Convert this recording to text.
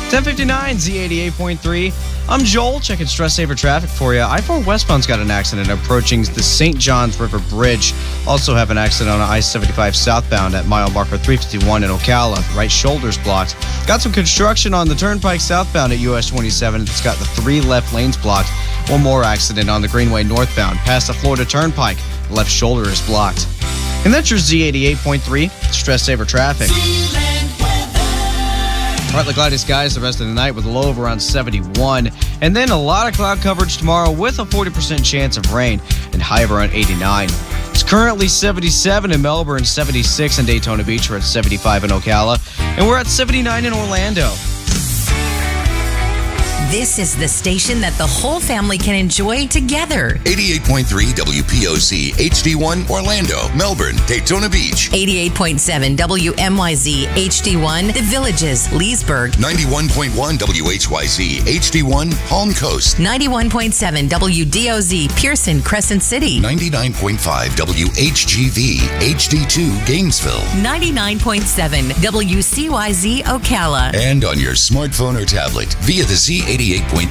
10:59 Z88.3. I'm Joel, checking Stress Saver traffic for you. I-4 westbound's got an accident approaching the St. Johns River Bridge. Also have an accident on I-75 southbound at mile marker 351 in Ocala. The right shoulder's blocked. Got some construction on the turnpike southbound at US 27. It's got the 3 left lanes blocked. One more accident on the Greenway northbound past the Florida Turnpike. The left shoulder is blocked. And that's your Z88.3 Stress Saver traffic. Partly cloudy skies the rest of the night with a low of around 71. And then a lot of cloud coverage tomorrow with a 40% chance of rain and high of around 89. It's currently 77 in Melbourne, 76 in Daytona Beach. We're at 75 in Ocala. And we're at 79 in Orlando. This is the station that the whole family can enjoy together. 88.3 WPOC HD1 Orlando, Melbourne, Daytona Beach. 88.7 WMYZ HD1 The Villages, Leesburg. 91.1 WHYZ HD1 Palm Coast. 91.7 WDOZ Pearson, Crescent City. 99.5 WHGV HD2 Gainesville. 99.7 WCYZ Ocala. And on your smartphone or tablet via the Z88.3